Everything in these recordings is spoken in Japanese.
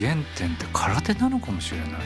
原点って空手なのかもしれないって。だ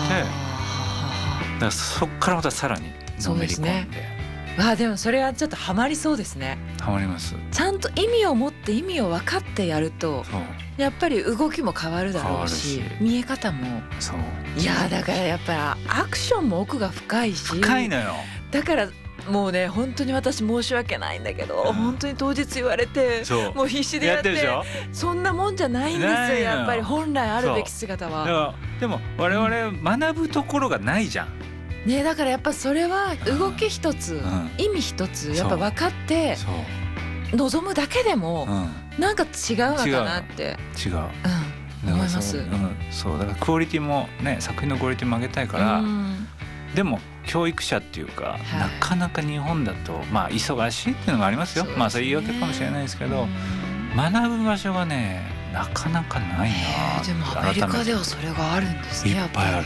からそっからまたさらにのめり込んで、 でもそれはちょっとハマりそうですね。 ハマります。 ちゃんと意味を持って意味を分かってやるとやっぱり動きも変わるだろうし、見え方も。 そういやだからやっぱりアクションも奥が深いし、 深いのよ。 だからもうね本当に私申し訳ないんだけど、本当に当日言われてもう必死でやって、そんなもんじゃないんですよ。やっぱり本来あるべき姿は。 でも我々学ぶところがないじゃんね。だからやっぱそれは動き一つ、意味一つやっぱ分かって望むだけでもなんか違うのかなって。 違う、 思います。 そうだからクオリティもね、作品のクオリティも上げたいから、でも教育者っていうか、なかなか日本だと忙しいっていうのもありますよ。それ言い訳かもしれないですけど、学ぶ場所がねなかなかないな。 でもアメリカではそれがあるんですね。 いっぱいある。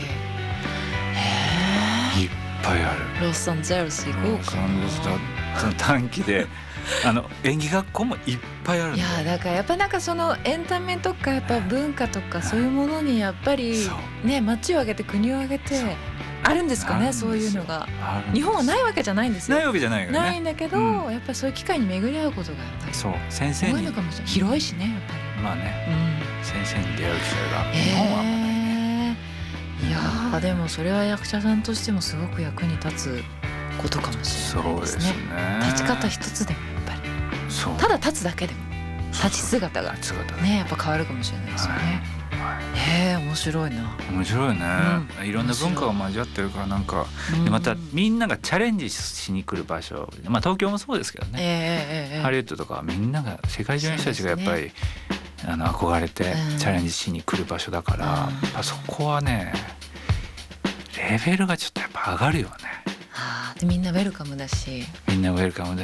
いっぱいある。 ロサンゼルス行こうかな。 その短期で演技学校もいっぱいある。 いやだからやっぱなんかそのエンタメとかやっぱ文化とかそういうものにやっぱりね、街を挙げて国を挙げてあるんですかね。そういうのが日本はないわけじゃないんですよ。 ないわけじゃないよね。 ないんだけど、やっぱりそういう機会に巡り合うことがやっぱり先生に広いしね、やっぱり先生に出会う機会が日本はあんまないね。 いやでもそれは役者さんとしてもすごく役に立つことかもしれないですね。立ち方一つでもやっぱりただ立つだけでも立ち姿がねやっぱ変わるかもしれないですよね。面白いな。 面白いね、いろんな文化が交わってるからなんか、またみんながチャレンジしに来る場所、東京もそうですけどね、ハリウッドとかみんなが世界中の人たちがやっぱり、憧れてチャレンジしに来る場所だから、そこはねレベルがちょっとやっぱ上がるよね。 でみんなウェルカムだし、 みんな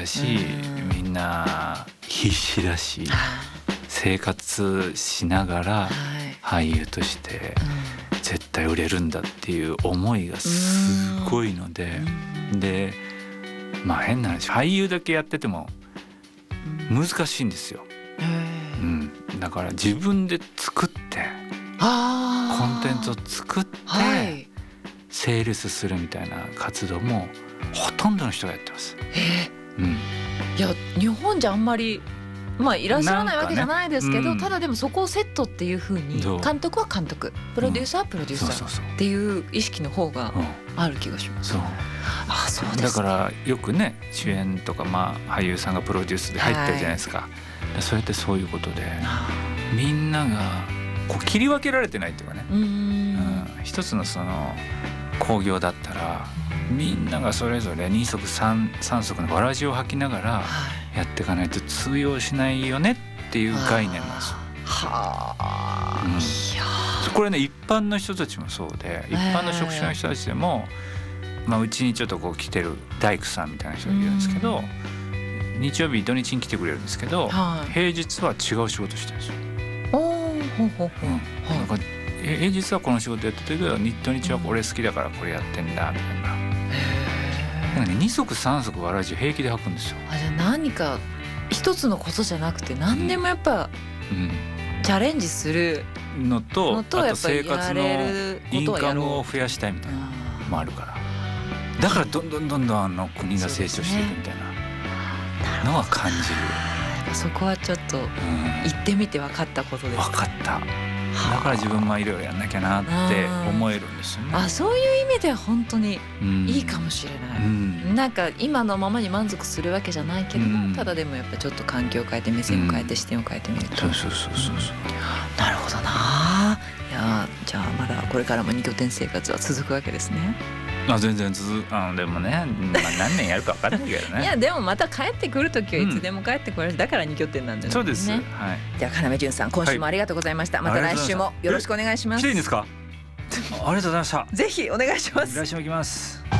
必死だし、生活しながら俳優として絶対売れるんだっていう思いがすごいので、で変な話、俳優だけやってても難しいんですよ。だから自分で作ってコンテンツを作ってセールスするみたいな活動もほとんどの人がやってます。 いや日本じゃあんまりいらっしゃらないわけじゃないですけど、ただでもそこをセットっていう風に監督は監督、プロデューサーはプロデューサーっていう意識の方がある気がします。そうです。 だからよくね主演とか俳優さんがプロデュースで入ってるじゃないですか。それってそういうことでみんながこう切り分けられてないっていうかね、一つのその興行だったらみんながそれぞれ2足3足のわらじを履きながらやっていかないと通用しないよねっていう概念なんですよ。これね一般の人たちもそうで、一般の職種の人たちでも、うちにちょっとこう来てる大工さんみたいな人がいるんですけど、日曜日土日に来てくれるんですけど、平日は違う仕事してるんですよ。平日はこの仕事やってたけど土日はこれ好きだからこれやってんだみたいな。2足3足わらじ平気で履くんですよ。 じゃあ何か一つのことじゃなくて何でもやっぱ、チャレンジするのとあと生活のインカムを増やしたいみたいなのもあるから、だからどんどん国が成長していくみたいなのは感じる。 そこはちょっと行ってみて分かったことです。 分かった。だから自分もいろいろやんなきゃなって思えるんですよね。 そういう意味では本当にいいかもしれない、なんか今のままに満足するわけじゃないけども、ただでもやっぱちょっと環境を変えて目線を変えて視点を変えてみると、なるほどな。いやじゃあまだこれからも2拠点生活は続くわけですね。 全然でもね、何年やるか分かんないけどね。 いやでもまた帰ってくるときはいつでも帰ってこれる、だから2拠点なんですね。 そうです、 では要潤さん、今週もありがとうございました、また来週もよろしくお願いします。 来ていいんですか？ありがとうございました。 ぜひお願いします。 来週も行きます。